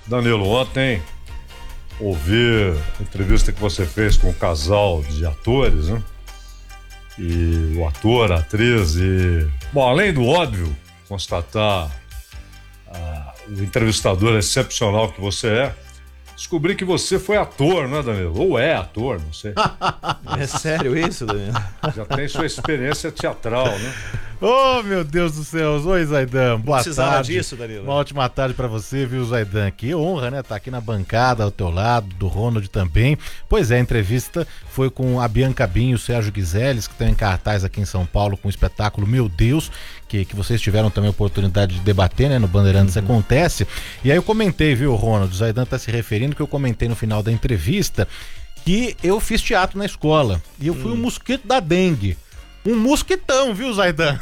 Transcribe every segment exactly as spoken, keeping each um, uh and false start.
Danilo, ontem ouvi a entrevista que você fez com um casal de atores, né? E o ator, a atriz e... Bom, além do óbvio, constatar ah, o entrevistador excepcional que você é, descobri que você foi ator, né, Danilo? Ou é ator, não sei. É sério isso, Danilo? Já tem sua experiência teatral, né? Oh, meu Deus do céu. Oi, Zaidan. Boa Precisava tarde. disso, Danilo. Uma ótima tarde pra você, viu, Zaidan? Que honra, né? Tá aqui na bancada ao teu lado, do Ronald também. Pois é, a entrevista foi com a Bianca Bin e o Sérgio Guizeles, que estão em cartaz aqui em São Paulo com o espetáculo Meu Deus, que, que vocês tiveram também a oportunidade de debater, né? No Bandeirantes uhum. Acontece. E aí eu comentei, viu, Ronald? O Zaidan tá se referindo que eu comentei no final da entrevista que eu fiz teatro na escola. E eu fui hum. um mosquito da dengue. Um mosquitão, viu, Zaidan?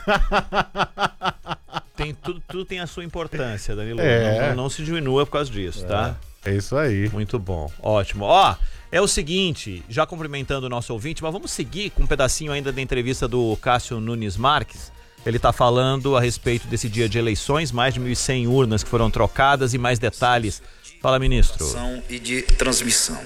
Tem, tudo, tudo tem a sua importância, Danilo. É. Não, não se diminua por causa disso, é. tá? É isso aí. Muito bom, ótimo. Ó, é o seguinte, já cumprimentando o nosso ouvinte, mas vamos seguir com um pedacinho ainda da entrevista do Cássio Nunes Marques. Ele tá falando a respeito desse dia de eleições, mais de mil e cem urnas que foram trocadas e mais detalhes. Fala, ministro. E de transmissão.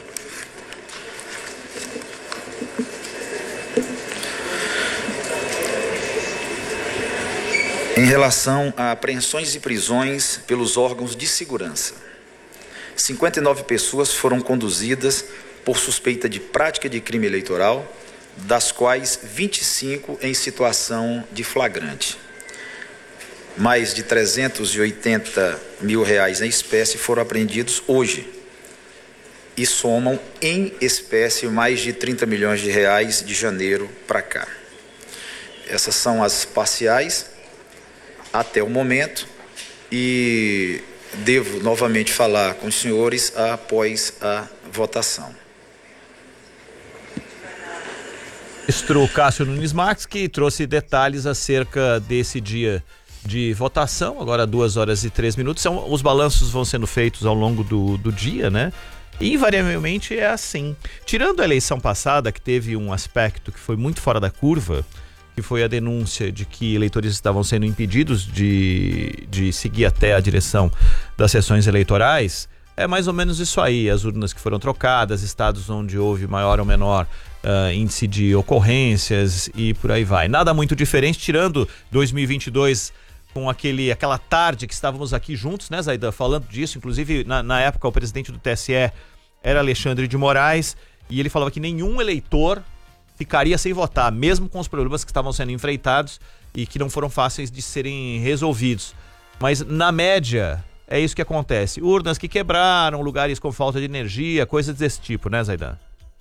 Em relação a apreensões e prisões pelos órgãos de segurança, cinquenta e nove pessoas foram conduzidas por suspeita de prática de crime eleitoral, das quais vinte e cinco em situação de flagrante. Mais de trezentos e oitenta mil reais em espécie foram apreendidos hoje e somam em espécie mais de trinta milhões de reais de janeiro para cá. Essas são as parciais até o momento e devo novamente falar com os senhores após a votação. Ministro Cássio Nunes Marques, que trouxe detalhes acerca desse dia de votação, agora duas horas e três minutos. São, os balanços vão sendo feitos ao longo do, do dia, né? E invariavelmente é assim. Tirando a eleição passada, que teve um aspecto que foi muito fora da curva, que foi a denúncia de que eleitores estavam sendo impedidos de, de seguir até a direção das sessões eleitorais, é mais ou menos isso aí, as urnas que foram trocadas, estados onde houve maior ou menor uh, índice de ocorrências e por aí vai. Nada muito diferente, tirando dois mil e vinte e dois com aquele, aquela tarde que estávamos aqui juntos, né, Zaidan, falando disso, inclusive na, na época o presidente do T S E era Alexandre de Moraes e ele falava que nenhum eleitor ficaria sem votar, mesmo com os problemas que estavam sendo enfrentados e que não foram fáceis de serem resolvidos. Mas, na média, é isso que acontece. Urnas que quebraram, lugares com falta de energia, coisas desse tipo, né, Zaidan?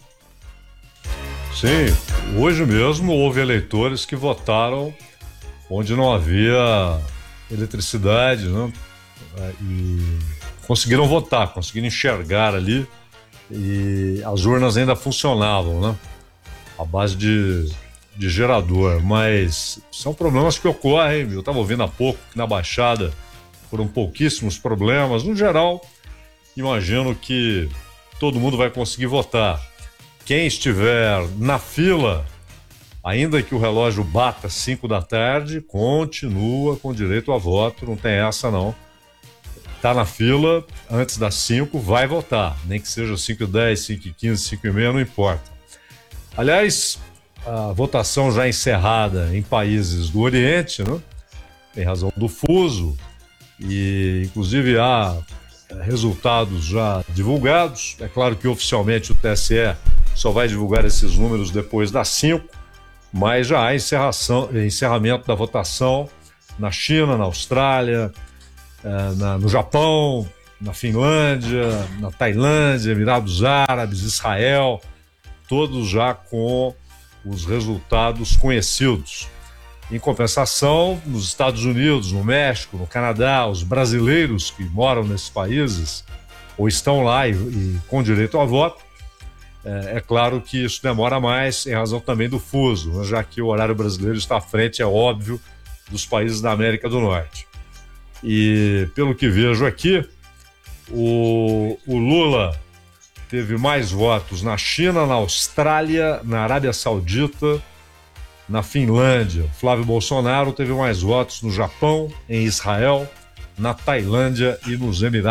Sim, hoje mesmo houve eleitores que votaram onde não havia eletricidade, né? E conseguiram votar, conseguiram enxergar ali e as urnas ainda funcionavam, né? A base de, de gerador, mas são problemas que ocorrem. Eu estava ouvindo há pouco que na Baixada foram pouquíssimos problemas. No geral, imagino que todo mundo vai conseguir votar. Quem estiver na fila, ainda que o relógio bata cinco da tarde, continua com direito a voto, não tem essa não. Tá na fila, antes das cinco, vai votar. Nem que seja cinco e dez, cinco e quinze, cinco e meia, não importa. Aliás, a votação já encerrada em países do Oriente, né? Em razão do fuso, e inclusive há resultados já divulgados. É claro que oficialmente o T S E só vai divulgar esses números depois das cinco, mas já há encerração, encerramento da votação na China, na Austrália, na, no Japão, na Finlândia, na Tailândia, Emirados Árabes, Israel, todos já com os resultados conhecidos. Em compensação, nos Estados Unidos, no México, no Canadá, os brasileiros que moram nesses países ou estão lá e, e com direito a voto, é, é claro que isso demora mais em razão também do fuso, já que o horário brasileiro está à frente, é óbvio, dos países da América do Norte. E pelo que vejo aqui, o, o Lula teve mais votos na China, na Austrália, na Arábia Saudita, na Finlândia. Flávio Bolsonaro teve mais votos no Japão, em Israel, na Tailândia e nos Emirados